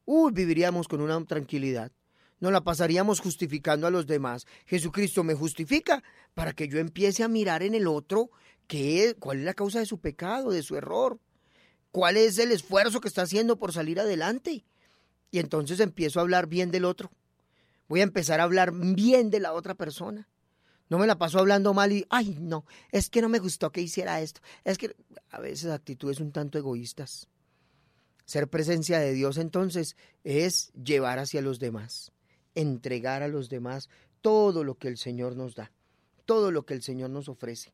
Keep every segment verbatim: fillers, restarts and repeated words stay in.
uy, viviríamos con una tranquilidad. Nos la pasaríamos justificando a los demás. Jesucristo me justifica para que yo empiece a mirar en el otro qué es, cuál es la causa de su pecado, de su error, cuál es el esfuerzo que está haciendo por salir adelante. Y entonces empiezo a hablar bien del otro. Voy a empezar a hablar bien de la otra persona. No me la paso hablando mal y, ay, no, es que no me gustó que hiciera esto. Es que a veces actitudes un tanto egoístas. Ser presencia de Dios entonces es llevar hacia los demás, entregar a los demás todo lo que el Señor nos da, todo lo que el Señor nos ofrece.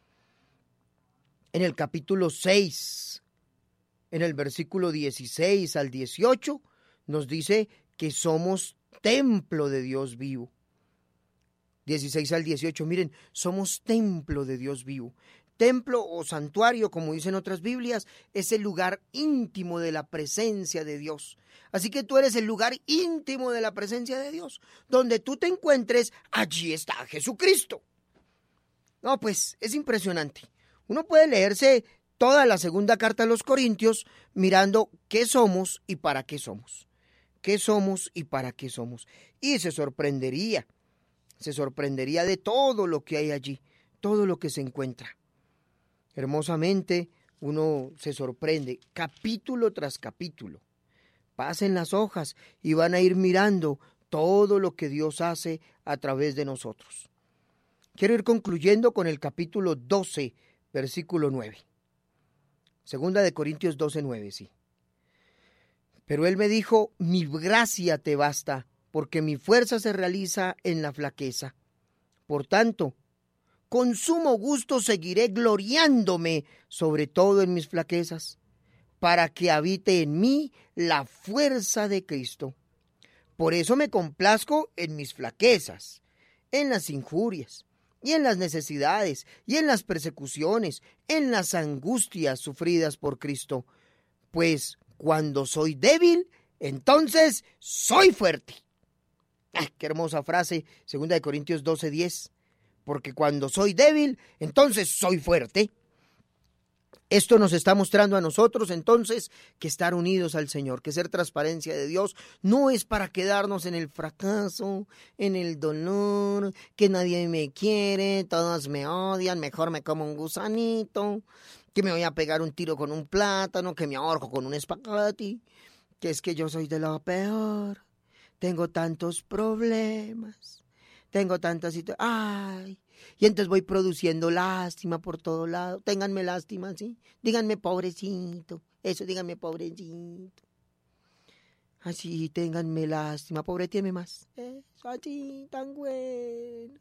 En el capítulo seis, en el versículo dieciséis al dieciocho, nos dice que somos templo de Dios vivo. dieciséis al dieciocho, miren, somos templo de Dios vivo. Templo o santuario, como dicen otras Biblias, es el lugar íntimo de la presencia de Dios. Así que tú eres el lugar íntimo de la presencia de Dios. Donde tú te encuentres, allí está Jesucristo. No, pues es impresionante. Uno puede leerse toda la segunda carta a los Corintios mirando qué somos y para qué somos. ¿Qué somos y para qué somos? Y se sorprendería, se sorprendería de todo lo que hay allí, todo lo que se encuentra. Hermosamente uno se sorprende, capítulo tras capítulo. Pasen las hojas y van a ir mirando todo lo que Dios hace a través de nosotros. Quiero ir concluyendo con el capítulo doce, versículo nueve. Segunda de Corintios doce, nueve, sí. Pero él me dijo, mi gracia te basta, porque mi fuerza se realiza en la flaqueza. Por tanto, con sumo gusto seguiré gloriándome, sobre todo en mis flaquezas, para que habite en mí la fuerza de Cristo. Por eso me complazco en mis flaquezas, en las injurias, y en las necesidades, y en las persecuciones, en las angustias sufridas por Cristo. Pues cuando soy débil, entonces soy fuerte. ¡Ah, qué hermosa frase! Segunda de Corintios doce, diez. Porque cuando soy débil, entonces soy fuerte. Esto nos está mostrando a nosotros entonces que estar unidos al Señor, que ser transparencia de Dios no es para quedarnos en el fracaso, en el dolor, que nadie me quiere, todos me odian, mejor me como un gusanito, que me voy a pegar un tiro con un plátano, que me ahorco con un espagueti, que es que yo soy de lo peor, tengo tantos problemas, tengo tantas situaciones, ay, y entonces voy produciendo lástima por todo lado. Ténganme lástima, ¿sí? Díganme pobrecito. Eso, díganme pobrecito. Así, ténganme lástima. Pobretíeme más. Eso, así, tan bueno.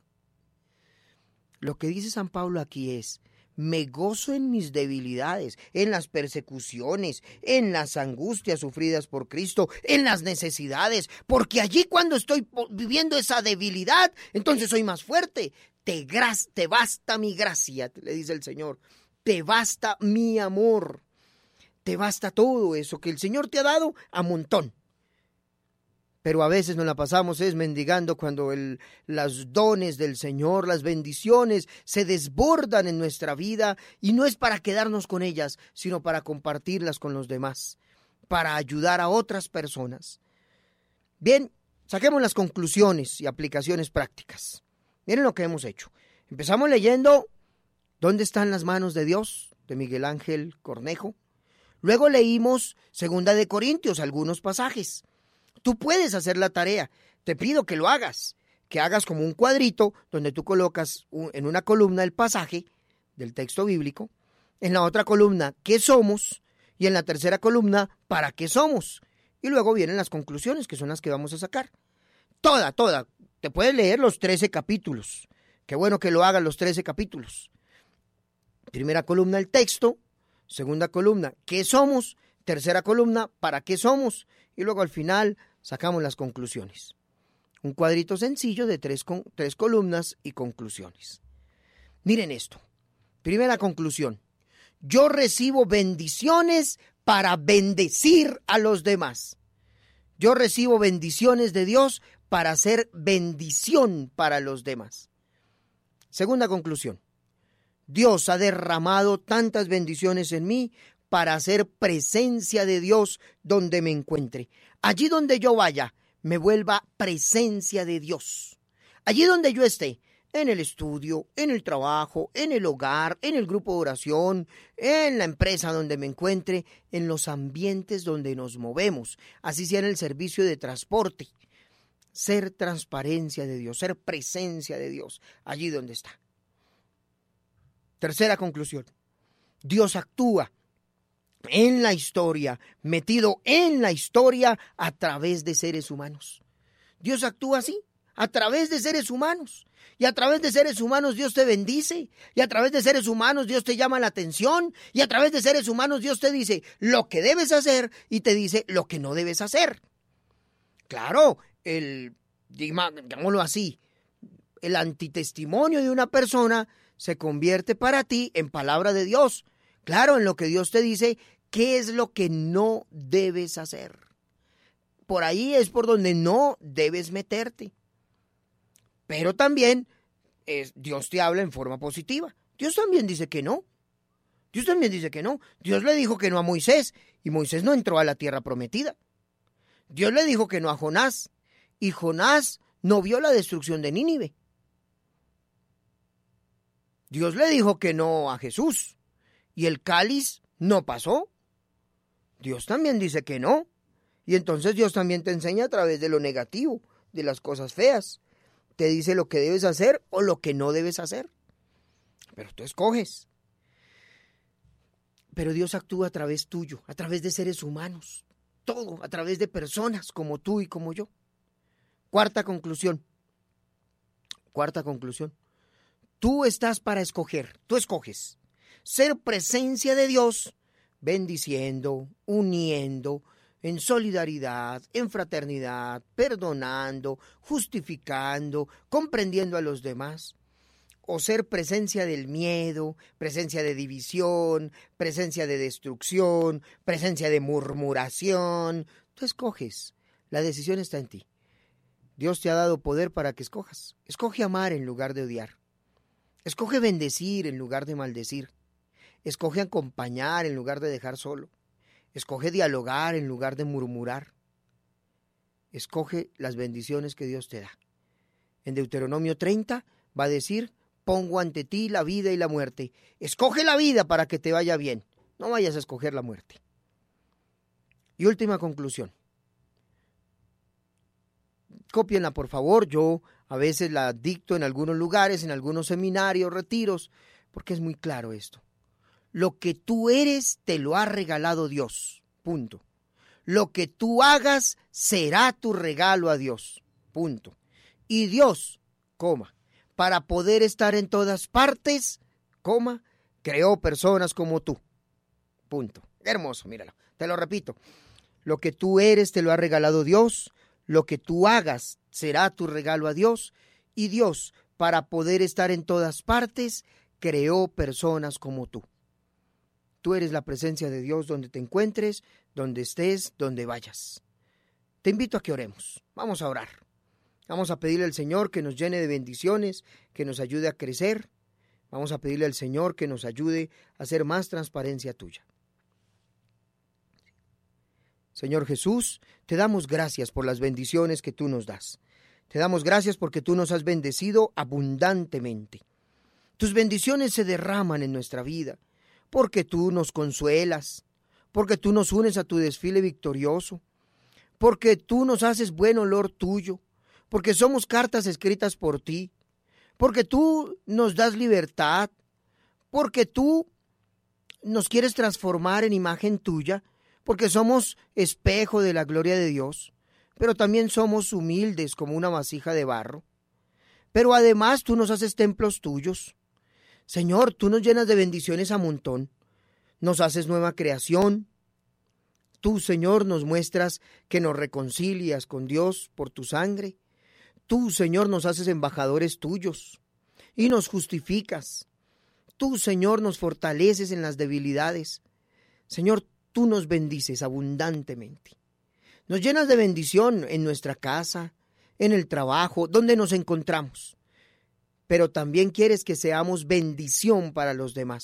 Lo que dice San Pablo aquí es, me gozo en mis debilidades, en las persecuciones, en las angustias sufridas por Cristo, en las necesidades, porque allí cuando estoy viviendo esa debilidad, entonces soy más fuerte. Te, gras, te basta mi gracia, le dice el Señor, te basta mi amor, te basta todo eso que el Señor te ha dado a montón. Pero a veces nos la pasamos es mendigando cuando el, los dones del Señor, las bendiciones se desbordan en nuestra vida y no es para quedarnos con ellas, sino para compartirlas con los demás, para ayudar a otras personas. Bien, saquemos las conclusiones y aplicaciones prácticas. Miren lo que hemos hecho. Empezamos leyendo ¿Dónde están las manos de Dios? De Miguel Ángel Cornejo. Luego leímos Segunda de Corintios, algunos pasajes. Tú puedes hacer la tarea. Te pido que lo hagas. Que hagas como un cuadrito donde tú colocas un, en una columna el pasaje del texto bíblico. En la otra columna, ¿qué somos? Y en la tercera columna, ¿para qué somos? Y luego vienen las conclusiones, que son las que vamos a sacar. Toda, toda. Te puedes leer los trece capítulos. Qué bueno que lo hagan los trece capítulos. Primera columna, el texto. Segunda columna, ¿qué somos? Tercera columna, ¿para qué somos? Y luego al final sacamos las conclusiones. Un cuadrito sencillo de tres, con, tres columnas y conclusiones. Miren esto. Primera conclusión. Yo recibo bendiciones para bendecir a los demás. Yo recibo bendiciones de Dios para hacer bendición para los demás. Segunda conclusión. Dios ha derramado tantas bendiciones en mí para hacer presencia de Dios donde me encuentre. Allí donde yo vaya, me vuelva presencia de Dios. Allí donde yo esté, en el estudio, en el trabajo, en el hogar, en el grupo de oración, en la empresa donde me encuentre, en los ambientes donde nos movemos, así sea en el servicio de transporte. Ser transparencia de Dios, ser presencia de Dios, allí donde está. Tercera conclusión. Dios actúa en la historia, metido en la historia a través de seres humanos. Dios actúa así, a través de seres humanos. Y a través de seres humanos Dios te bendice. Y a través de seres humanos Dios te llama la atención. Y a través de seres humanos Dios te dice lo que debes hacer y te dice lo que no debes hacer. Claro, el, digámoslo así, el antitestimonio de una persona se convierte para ti en palabra de Dios. Claro, en lo que Dios te dice, ¿qué es lo que no debes hacer? Por ahí es por donde no debes meterte. Pero también eh, Dios te habla en forma positiva. Dios también dice que no. Dios también dice que no. Dios le dijo que no a Moisés y Moisés no entró a la tierra prometida. Dios le dijo que no a Jonás y Jonás no vio la destrucción de Nínive. Dios le dijo que no a Jesús y el cáliz no pasó. Dios también dice que no. Y entonces Dios también te enseña a través de lo negativo, de las cosas feas. Te dice lo que debes hacer o lo que no debes hacer. Pero tú escoges. Pero Dios actúa a través tuyo, a través de seres humanos. Todo, a través de personas como tú y como yo. Cuarta conclusión. Cuarta conclusión. Tú estás para escoger, tú escoges. Ser presencia de Dios, bendiciendo, uniendo, en solidaridad, en fraternidad, perdonando, justificando, comprendiendo a los demás. O ser presencia del miedo, presencia de división, presencia de destrucción, presencia de murmuración. Tú escoges. La decisión está en ti. Dios te ha dado poder para que escojas. Escoge amar en lugar de odiar. Escoge bendecir en lugar de maldecir. Escoge acompañar en lugar de dejar solo. Escoge dialogar en lugar de murmurar. Escoge las bendiciones que Dios te da. En Deuteronomio treinta va a decir, pongo ante ti la vida y la muerte. Escoge la vida para que te vaya bien. No vayas a escoger la muerte. Y última conclusión. Cópienla, por favor. Yo a veces la dicto en algunos lugares, en algunos seminarios, retiros, porque es muy claro esto. Lo que tú eres te lo ha regalado Dios. Punto. Lo que tú hagas será tu regalo a Dios. Punto. Y Dios, coma, para poder estar en todas partes, coma, creó personas como tú. Punto. Hermoso, míralo. Te lo repito. Lo que tú eres te lo ha regalado Dios. Lo que tú hagas será tu regalo a Dios. Y Dios, para poder estar en todas partes, creó personas como tú. Tú eres la presencia de Dios donde te encuentres, donde estés, donde vayas. Te invito a que oremos. Vamos a orar. Vamos a pedirle al Señor que nos llene de bendiciones, que nos ayude a crecer. Vamos a pedirle al Señor que nos ayude a hacer más transparencia tuya. Señor Jesús, te damos gracias por las bendiciones que tú nos das. Te damos gracias porque tú nos has bendecido abundantemente. Tus bendiciones se derraman en nuestra vida, porque tú nos consuelas, porque tú nos unes a tu desfile victorioso, porque tú nos haces buen olor tuyo, porque somos cartas escritas por ti, porque tú nos das libertad, porque tú nos quieres transformar en imagen tuya, porque somos espejo de la gloria de Dios, pero también somos humildes como una vasija de barro. Pero además tú nos haces templos tuyos. Señor, tú nos llenas de bendiciones a montón. Nos haces nueva creación. Tú, Señor, nos muestras que nos reconcilias con Dios por tu sangre. Tú, Señor, nos haces embajadores tuyos y nos justificas. Tú, Señor, nos fortaleces en las debilidades. Señor, tú nos bendices abundantemente. Nos llenas de bendición en nuestra casa, en el trabajo, donde nos encontramos. Pero también quieres que seamos bendición para los demás.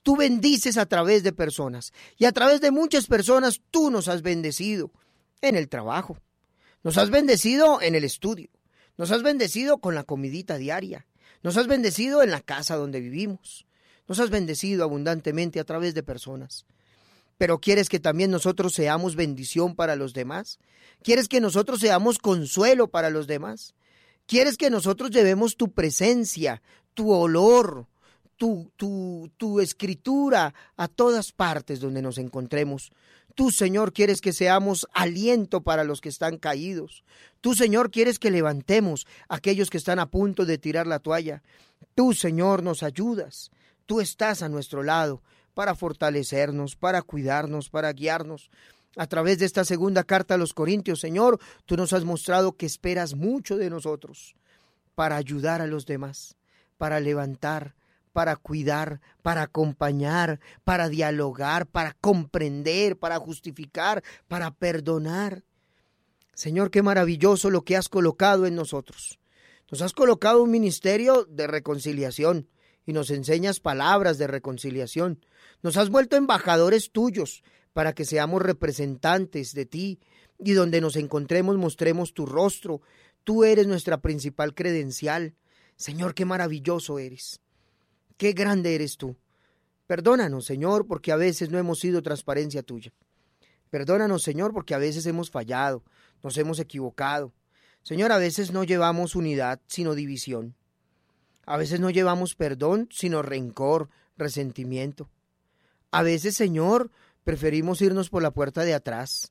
Tú bendices a través de personas y a través de muchas personas tú nos has bendecido en el trabajo, nos has bendecido en el estudio, nos has bendecido con la comidita diaria, nos has bendecido en la casa donde vivimos, nos has bendecido abundantemente a través de personas. Pero ¿quieres que también nosotros seamos bendición para los demás? ¿Quieres que nosotros seamos consuelo para los demás? ¿Quieres que nosotros llevemos tu presencia, tu olor, tu, tu, tu escritura a todas partes donde nos encontremos? Tú, Señor, quieres que seamos aliento para los que están caídos. Tú, Señor, quieres que levantemos a aquellos que están a punto de tirar la toalla. Tú, Señor, nos ayudas. Tú estás a nuestro lado para fortalecernos, para cuidarnos, para guiarnos. A través de esta segunda carta a los Corintios, Señor, tú nos has mostrado que esperas mucho de nosotros para ayudar a los demás, para levantar, para cuidar, para acompañar, para dialogar, para comprender, para justificar, para perdonar. Señor, qué maravilloso lo que has colocado en nosotros. Nos has colocado un ministerio de reconciliación y nos enseñas palabras de reconciliación. Nos has vuelto embajadores tuyos para que seamos representantes de ti y donde nos encontremos mostremos tu rostro. Tú eres nuestra principal credencial. Señor, qué maravilloso eres. Qué grande eres tú. Perdónanos, Señor, porque a veces no hemos sido transparencia tuya. Perdónanos, Señor, porque a veces hemos fallado, nos hemos equivocado. Señor, a veces no llevamos unidad, sino división. A veces no llevamos perdón, sino rencor, resentimiento. A veces, Señor, preferimos irnos por la puerta de atrás.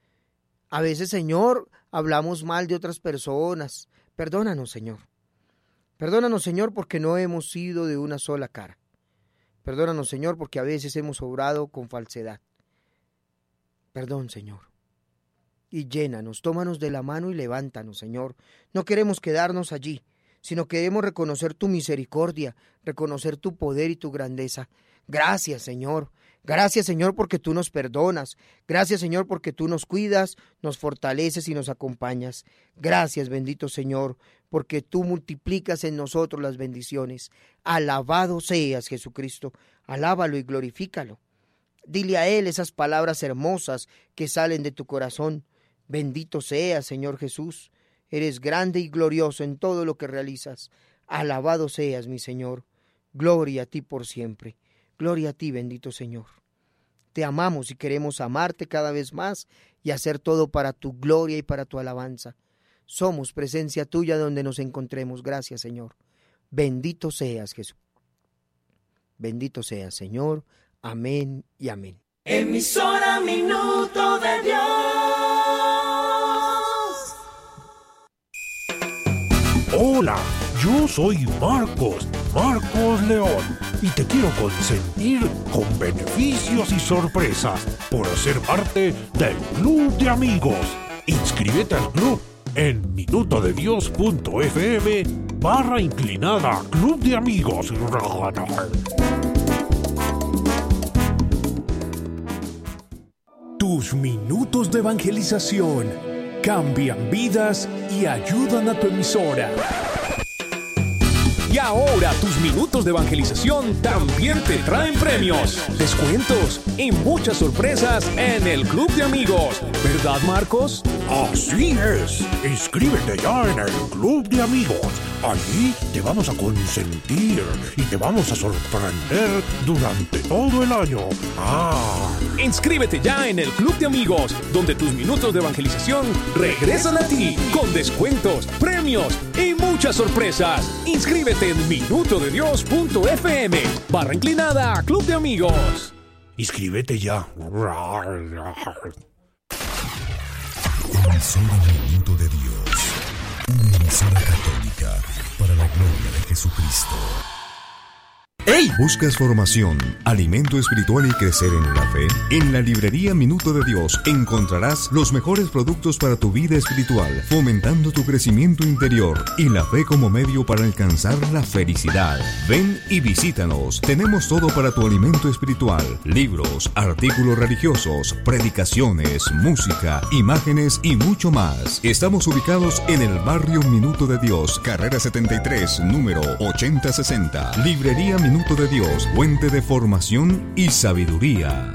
A veces, Señor, hablamos mal de otras personas. Perdónanos, Señor. Perdónanos, Señor, porque no hemos sido de una sola cara. Perdónanos, Señor, porque a veces hemos obrado con falsedad. Perdón, Señor. Y llénanos, tómanos de la mano y levántanos, Señor. No queremos quedarnos allí, sino queremos reconocer tu misericordia, reconocer tu poder y tu grandeza. Gracias, Señor. Gracias, Señor, porque tú nos perdonas. Gracias, Señor, porque tú nos cuidas, nos fortaleces y nos acompañas. Gracias, bendito Señor, porque tú multiplicas en nosotros las bendiciones. Alabado seas, Jesucristo. Alábalo y glorifícalo. Dile a Él esas palabras hermosas que salen de tu corazón. Bendito seas, Señor Jesús. Eres grande y glorioso en todo lo que realizas. Alabado seas, mi Señor. Gloria a ti por siempre. Gloria a ti, bendito Señor. Te amamos y queremos amarte cada vez más y hacer todo para tu gloria y para tu alabanza. Somos presencia tuya donde nos encontremos. Gracias, Señor. Bendito seas, Jesús. Bendito seas, Señor. Amén y amén. Emisora Minuto de Dios. Hola, yo soy Marcos, Marcos León, y te quiero consentir con beneficios y sorpresas por ser parte del Club de Amigos. Inscríbete al club en minutodedios.fm barra inclinada Club de Amigos. Tus minutos de evangelización cambian vidas y ayudan a tu emisora. Y ahora tus minutos de evangelización también te traen premios, descuentos y muchas sorpresas en el Club de Amigos. ¿Verdad, Marcos? Así es. Inscríbete ya en el Club de Amigos. Allí te vamos a consentir y te vamos a sorprender durante todo el año. ¡Ah! Inscríbete ya en el Club de Amigos, donde tus minutos de evangelización regresan a ti con descuentos, premios y muchas sorpresas. Inscríbete en minutodedios.fm barra inclinada Club de Amigos. Inscríbete ya. Emisora Minuto de Dios, una emisora católica para la gloria de Jesucristo. ¡Hey! ¿Buscas formación, alimento espiritual y crecer en la fe? En la librería Minuto de Dios encontrarás los mejores productos para tu vida espiritual, fomentando tu crecimiento interior y la fe como medio para alcanzar la felicidad. Ven y visítanos. Tenemos todo para tu alimento espiritual: libros, artículos religiosos, predicaciones, música, imágenes y mucho más. Estamos ubicados en el barrio Minuto de Dios, carrera setenta y tres, número ochenta sesenta. Librería Minuto de Dios, fuente de formación y sabiduría.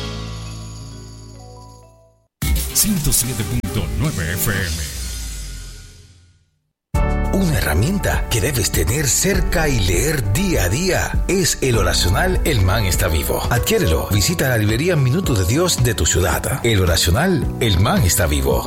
ciento siete punto nueve F M. Una herramienta que debes tener cerca y leer día a día es el oracional El Man está vivo. Adquiérelo. Visita la librería Minuto de Dios de tu ciudad. El oracional El Man está vivo.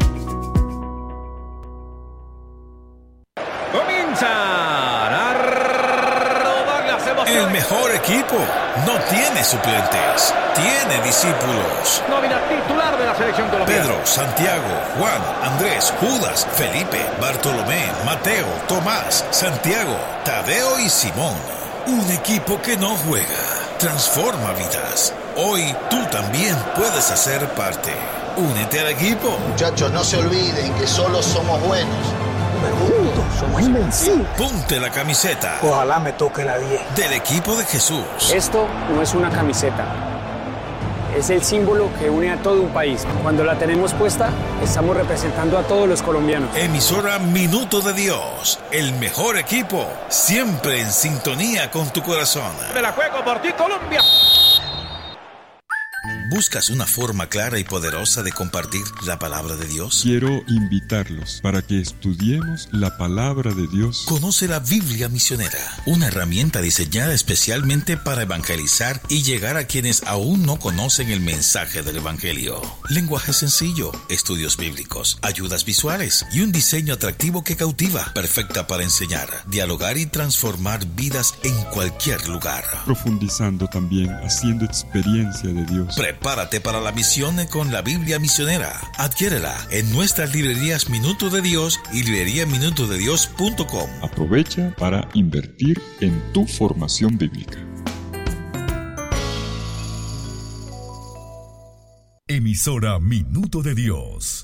El mejor equipo no tiene suplentes, tiene discípulos. Nómina titular de la selección colombiana. Pedro, Santiago, Juan, Andrés, Judas, Felipe, Bartolomé, Mateo, Tomás, Santiago, Tadeo y Simón. Un equipo que no juega, transforma vidas. Hoy tú también puedes hacer parte. Únete al equipo. Muchachos, no se olviden que solo somos buenos. Pero juntos somos invencibles. Ponte la camiseta. Ojalá me toque la diez. Del equipo de Jesús. Esto no es una camiseta. Es el símbolo que une a todo un país. Cuando la tenemos puesta, estamos representando a todos los colombianos. Emisora Minuto de Dios. El mejor equipo. Siempre en sintonía con tu corazón. Me la juego por ti, Colombia. ¿Buscas una forma clara y poderosa de compartir la palabra de Dios? Quiero invitarlos para que estudiemos la palabra de Dios. Conoce la Biblia Misionera, una herramienta diseñada especialmente para evangelizar y llegar a quienes aún no conocen el mensaje del Evangelio. Lenguaje sencillo, estudios bíblicos, ayudas visuales y un diseño atractivo que cautiva, perfecta para enseñar, dialogar y transformar vidas en cualquier lugar. Profundizando también, haciendo experiencia de Dios. Prepárate para la misión con la Biblia Misionera. Adquiérela en nuestras librerías Minuto de Dios y librería minuto de dios punto com. Aprovecha para invertir en tu formación bíblica. Emisora Minuto de Dios.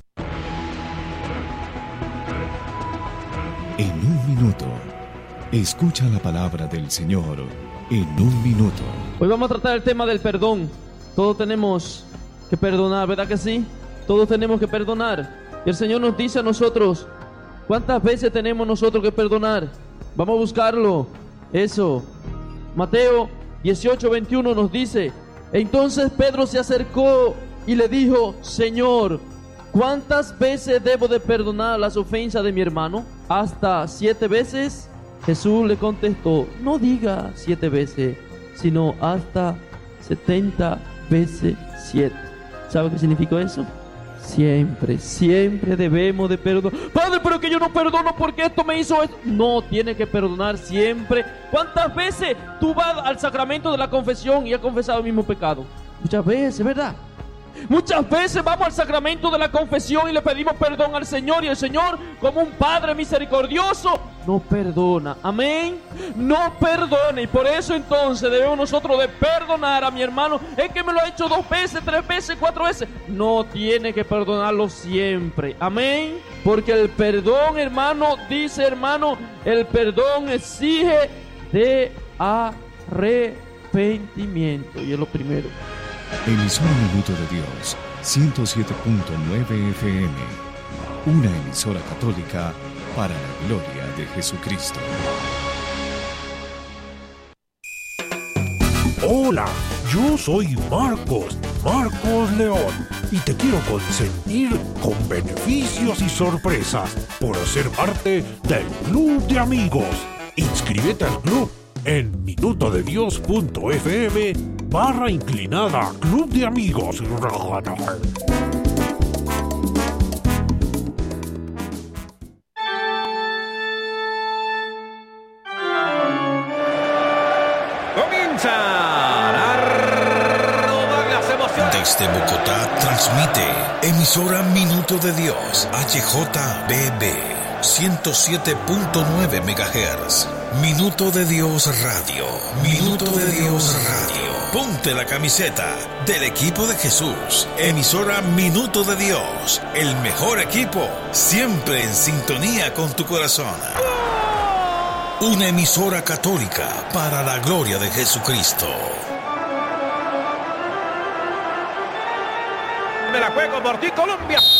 En un minuto, escucha la palabra del Señor. En un minuto. Hoy vamos a tratar el tema del perdón. Todos tenemos que perdonar, ¿verdad que sí? Todos tenemos que perdonar. Y el Señor nos dice a nosotros, ¿cuántas veces tenemos nosotros que perdonar? Vamos a buscarlo. Eso. Mateo dieciocho veintiuno nos dice, entonces Pedro se acercó y le dijo, Señor, ¿cuántas veces debo de perdonar las ofensas de mi hermano? ¿Hasta siete veces? Jesús le contestó, no diga siete veces, sino hasta setenta veces siete. ¿Sabe qué significa eso? Siempre, siempre debemos de perdonar. Padre, pero que yo no perdono porque esto me hizo esto. No, tiene que perdonar siempre. ¿Cuántas veces tú vas al sacramento de la confesión y has confesado el mismo pecado? Muchas veces, ¿verdad? Muchas veces vamos al sacramento de la confesión y le pedimos perdón al Señor, y el Señor, como un Padre misericordioso, no perdona. Amén. No perdona, y por eso entonces debemos nosotros de perdonar a mi hermano. Es que me lo ha hecho dos veces, tres veces, cuatro veces. No tiene que perdonarlo siempre. Amén. Porque el perdón, hermano, dice hermano, el perdón exige de arrepentimiento, y es lo primero. Emisora Minuto de Dios, ciento siete punto nueve F M, una emisora católica para la gloria de Jesucristo. Hola, yo soy Marcos, Marcos León, y te quiero consentir con beneficios y sorpresas por ser parte del Club de Amigos. Inscríbete al club en minutodedios.fm barra inclinada Club de Amigos. Comienza a robar las emociones. Desde Bogotá transmite emisora Minuto de Dios, H J B B, ciento siete punto nueve megahertz. Minuto de Dios Radio. Minuto de Dios Radio. Ponte la camiseta del equipo de Jesús. Emisora Minuto de Dios. El mejor equipo. Siempre en sintonía con tu corazón. Una emisora católica para la gloria de Jesucristo. Me la juego por ti, Colombia.